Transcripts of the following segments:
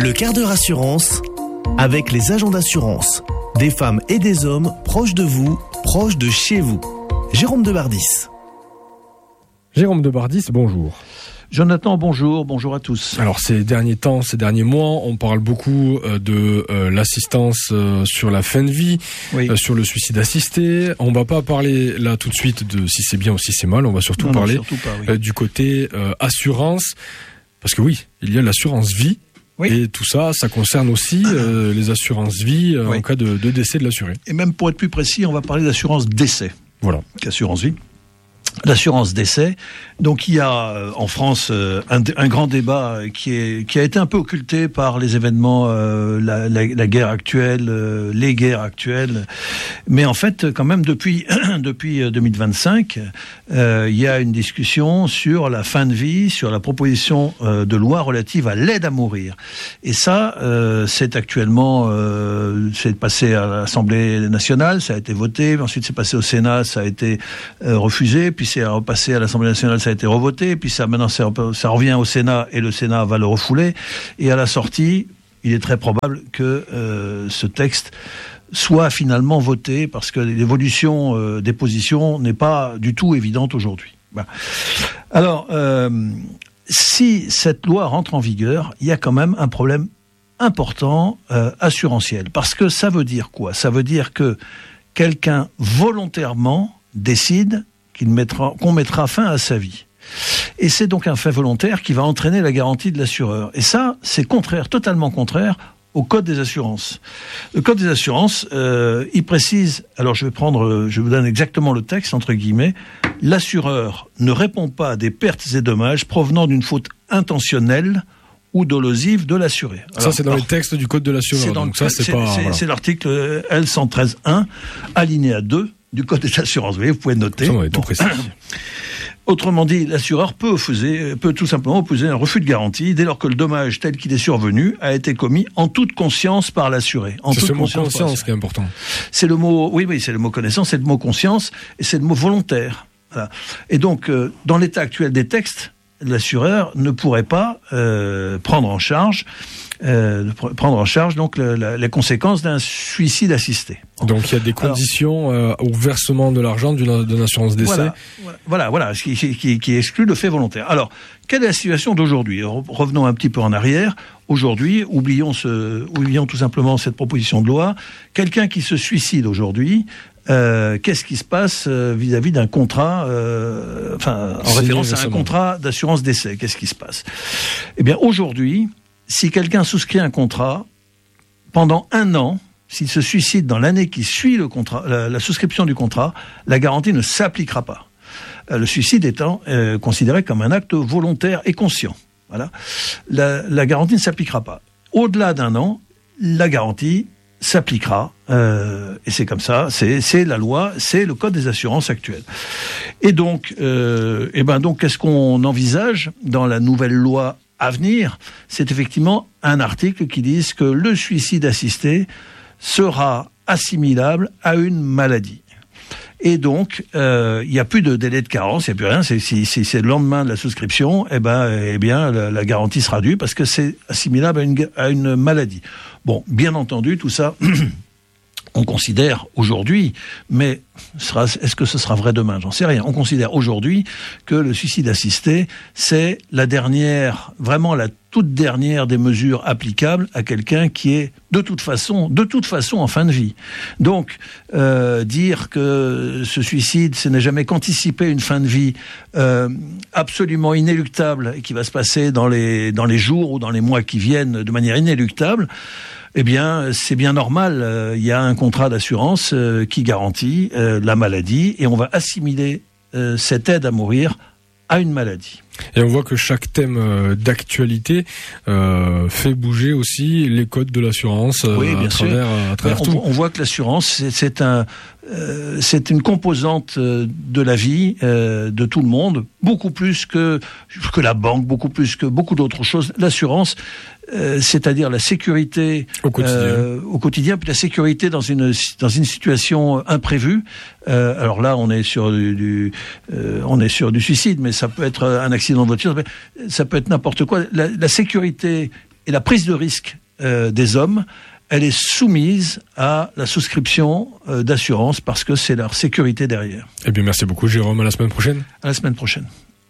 Le quart d'heure assurance avec les agents d'assurance. Des femmes et des hommes proches de vous, proches de chez vous. Jérôme Debardis. Jérôme Debardis, bonjour. Jonathan, bonjour à tous. Alors ces derniers mois, on parle beaucoup de l'assistance sur la fin de vie, oui. Sur le suicide assisté. On va pas parler là tout de suite de si c'est bien ou si c'est mal, on va surtout parler du côté assurance, parce que oui, il y a l'assurance vie. Oui. Et tout ça, ça concerne aussi les assurances vie en cas de décès de l'assuré. Et même pour être plus précis, on va parler d'assurance décès. Voilà. Assurance vie. L'assurance décès. Donc il y a en France un grand débat qui a été un peu occulté par les événements, la guerre actuelle, les guerres actuelles. Mais en fait, quand même, depuis 2025, il y a une discussion sur la fin de vie, sur la proposition de loi relative à l'aide à mourir. Et ça, c'est actuellement, c'est passé à l'Assemblée nationale, ça a été voté, ensuite c'est passé au Sénat, ça a été refusé, puis c'est repassé à l'Assemblée nationale, ça a été revoté, puis maintenant ça revient au Sénat et le Sénat va le refouler. Et à la sortie, il est très probable que ce texte soit finalement voté parce que l'évolution des positions n'est pas du tout évidente aujourd'hui. Voilà. Alors, si cette loi rentre en vigueur, il y a quand même un problème important assurantiel. Parce que ça veut dire quoi ? Ça veut dire que quelqu'un volontairement décide qu'on mettra fin à sa vie. Et c'est donc un fait volontaire qui va entraîner la garantie de l'assureur. Et ça, c'est totalement contraire au Code des assurances. Le Code des assurances, il précise, alors je vous donne exactement le texte, entre guillemets, l'assureur ne répond pas à des pertes et dommages provenant d'une faute intentionnelle ou dolosive de l'assuré. Alors, ça, c'est dans les textes du Code de l'assureur. C'est l'article L113.1, alinéa 2 du Code des assurances. Vous pouvez noter. Tout précis. Autrement dit, l'assureur peut tout simplement opposer un refus de garantie dès lors que le dommage tel qu'il est survenu a été commis en toute conscience par l'assuré. C'est ce mot conscience qui est important. C'est le mot, oui, c'est le mot connaissance, c'est le mot conscience et c'est le mot volontaire. Voilà. Et donc, dans l'état actuel des textes, l'assureur ne pourrait pas prendre en charge donc les conséquences d'un suicide assisté. Donc il y a des conditions au versement de l'argent d'une assurance décès. Voilà, qui exclut le fait volontaire. Alors, quelle est la situation d'aujourd'hui ? Revenons un petit peu en arrière. Aujourd'hui, oublions tout simplement cette proposition de loi. Quelqu'un qui se suicide aujourd'hui, qu'est-ce qui se passe vis-à-vis d'un contrat, en référence à un contrat d'assurance décès ? Qu'est-ce qui se passe ? Eh bien, aujourd'hui, si quelqu'un souscrit un contrat, pendant 1 an, s'il se suicide dans l'année qui suit le contrat, la souscription du contrat, la garantie ne s'appliquera pas. Le suicide étant considéré comme un acte volontaire et conscient. Voilà. La garantie ne s'appliquera pas. Au-delà d'1 an, la garantie s'appliquera, et c'est comme ça, c'est la loi, c'est le Code des assurances actuel. Et donc, qu'est-ce qu'on envisage dans la nouvelle loi à venir ? C'est effectivement un article qui dit que le suicide assisté sera assimilable à une maladie. Et donc, il n'y a plus de délai de carence, il n'y a plus rien. Si c'est le lendemain de la souscription, la garantie sera due parce que c'est assimilable à une maladie. Bon, bien entendu, tout ça, on considère aujourd'hui, mais est-ce que ce sera vrai demain ? J'en sais rien. On considère aujourd'hui que le suicide assisté, c'est la toute dernière des mesures applicables à quelqu'un qui est de toute façon en fin de vie. Donc, dire que ce suicide, ce n'est jamais qu'anticiper une fin de vie absolument inéluctable et qui va se passer dans les jours ou dans les mois qui viennent de manière inéluctable, eh bien, c'est bien normal. Il y a un contrat d'assurance qui garantit la maladie et on va assimiler cette aide à mourir à une maladie. Et on voit que chaque thème d'actualité fait bouger aussi les codes de l'assurance à travers tout. On voit que l'assurance, c'est une composante de la vie de tout le monde, beaucoup plus que la banque, beaucoup plus que beaucoup d'autres choses. L'assurance, c'est-à-dire la sécurité au quotidien, puis la sécurité dans une situation imprévue. Alors là, on est sur du suicide, mais ça peut être un accident de voiture, ça peut être n'importe quoi. La sécurité Et la prise de risque des hommes, elle est soumise à la souscription d'assurance parce que c'est leur sécurité derrière. Eh bien, merci beaucoup, Jérôme. À la semaine prochaine. À la semaine prochaine.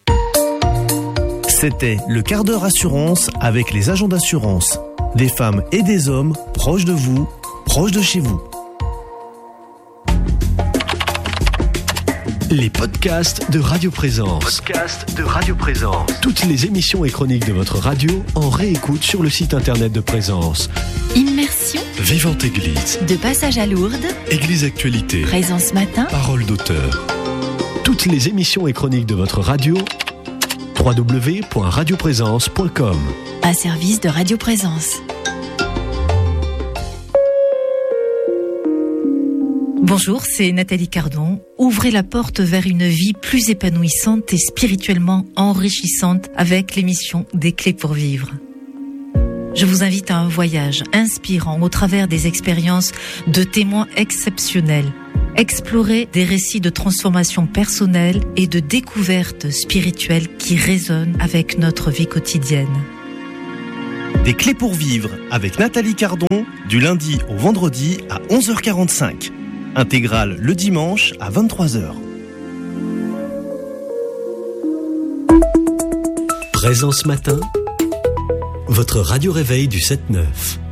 C'était le quart d'heure assurance avec les agents d'assurance. Des femmes et des hommes proches de vous, proches de chez vous. Les podcasts de Radio Présence. Toutes les émissions et chroniques de votre radio en réécoute sur le site internet de Présence. Immersion. Vivante Église. De passage à Lourdes. Église Actualité. Présence matin. Parole d'auteur. Toutes les émissions et chroniques de votre radio. www.radioprésence.com. Un service de Radio Présence. Bonjour, c'est Nathalie Cardon. Ouvrez la porte vers une vie plus épanouissante et spirituellement enrichissante avec l'émission Des Clés pour vivre. Je vous invite à un voyage inspirant au travers des expériences de témoins exceptionnels. Explorez des récits de transformation personnelle et de découvertes spirituelles qui résonnent avec notre vie quotidienne. Des Clés pour vivre avec Nathalie Cardon, du lundi au vendredi à 11h45. Intégrale le dimanche à 23h. Présence matin, votre radio réveil du 7-9.